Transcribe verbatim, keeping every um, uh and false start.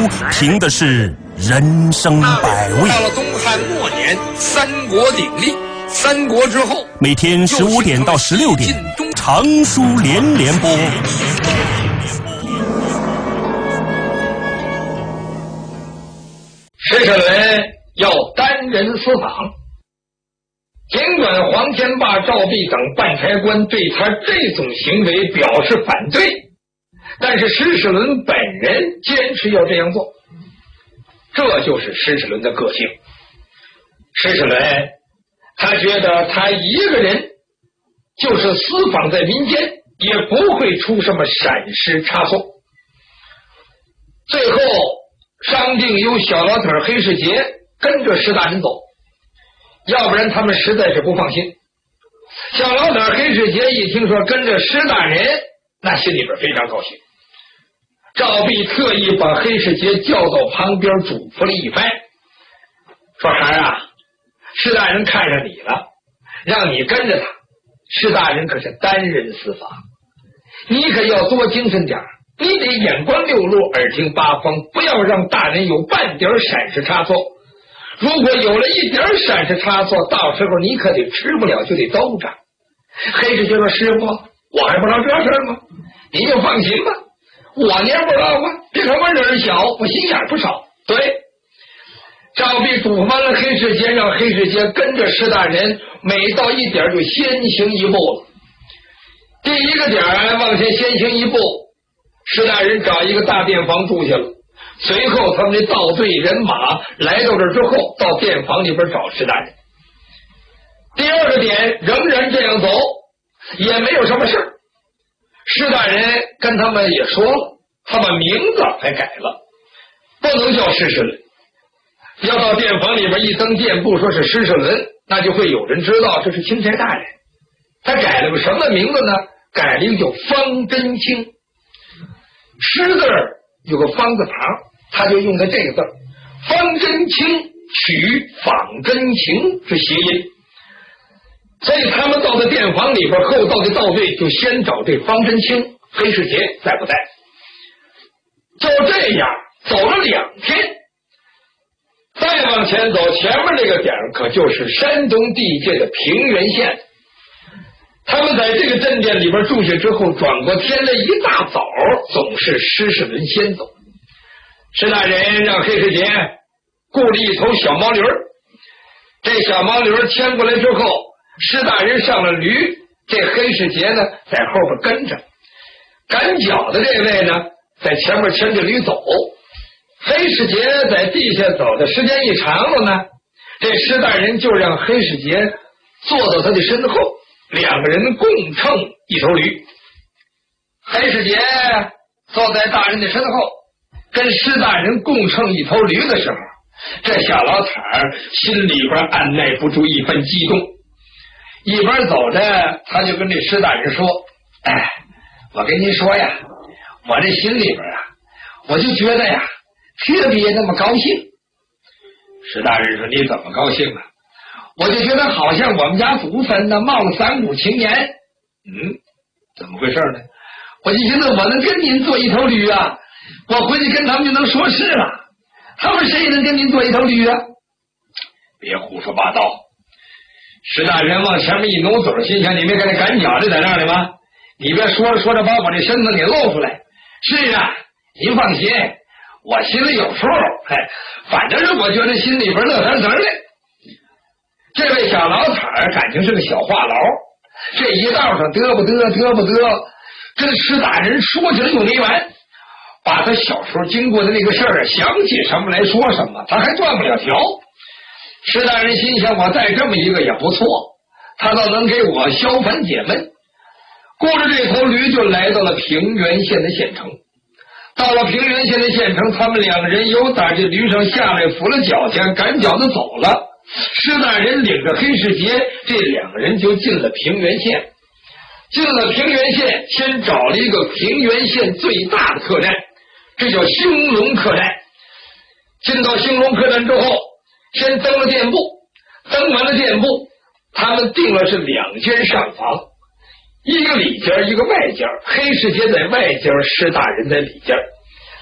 凭的是人生百味。 到了东汉末年，三国鼎立。三国之后， 每天十五点到十六点，常书连连播。 施舍伦要单人私访，尽管黄天霸、赵壁等办差官对他这种行为表示反对，但是施舍伦本人坚持要这样做，这就是施舍伦的个性。施舍伦他觉得他一个人就是私访在民间，也不会出什么闪失差错。最后商定由小老腿黑世杰跟着施大人走，要不然他们实在是不放心。小老腿黑世杰一听说跟着施大人，那心里边非常高兴。赵壁特意把黑世杰叫到旁边嘱咐了一番，说孩儿啊，施大人看上你了，让你跟着他。施大人可是单人私访，你可要多精神点，你得眼观六路，耳听八方，不要让大人有半点闪失差错。如果有了一点闪失差错，到时候你可得吃不了就得兜着。黑世杰说：“师傅，我还不知道这事吗？你就放心吧，我年不老啊，这可我人小，我心眼不少。”对，赵壁嘱咐完了黑世杰，让黑世杰跟着施大人，每到一点就先行一步了。第一个点往前先行一步，施大人找一个大便房住下了。随后他们的道队人马来到这之后，到店房里边找施大人。第二个点仍然这样走，也没有什么事。施大人跟他们也说了，他把名字还改了，不能叫施舍伦，要到店房里边一登店铺说是施舍伦，那就会有人知道这是钦差大人。他改了个什么名字呢？改了一个叫方真卿。施字有个方字旁，他就用的这个字，方真卿取仿真情是谐音。所以他们到了店房里边，后到的道队就先找这方真卿，黑世杰在不在。就这样走了两天，再往前走，前面这个点可就是山东地界的平原县。他们在这个镇店里边住下之后，转过天来一大早，总是施舍伦先走。施大人让黑世杰雇了一头小毛驴，这小毛驴牵过来之后，施大人上了驴，这黑世杰呢在后边跟着，赶脚的这位呢在前面牵着驴走。黑世杰在地下走的时间一长了呢，这施大人就让黑世杰坐到他的身后，两个人共乘一头驴。黑世杰坐在大人的身后，跟施大人共乘一头驴的时候，这小老太儿心里边按耐不住一份激动，一边走着他就跟这施大人说：“哎，我跟您说呀，我这心里边啊，我就觉得呀特别那么高兴。”施大人说：“你怎么高兴啊？”我就觉得好像我们家祖坟呢冒了三股青年。嗯，怎么回事呢？我就觉得我能跟您做一头驴啊，我回去跟他们就能说事了。他们谁能跟您做一头驴啊？别胡说八道。施大人往前面一努嘴，心想：你没看那赶脚的在那儿呢吗？你别说着说着把我这身子给露出来。是啊，您放心，我心里有数。嘿，反正是我觉得心里边乐呵呵的。这位小老太儿感情是个小话痨，这一道上嘚不嘚嘚不嘚，跟施大人说起来又没完，把他小时候经过的那个事儿想起什么来说什么，他还断不了条。施大人心想，我带这么一个也不错，他倒能给我消烦解闷。雇着这头驴就来到了平原县的县城。到了平原县的县城，他们两个人由打这驴上下来，扶了脚前，赶脚的走了。施大人领着黑世杰，这两个人就进了平原县。进了平原县，先找了一个平原县最大的客栈，这叫兴隆客栈。进到兴隆客栈之后，先登了店铺，登完了店铺，他们订了是两间上房，一个里间一个外间，黑世杰在外间，施大人在里间。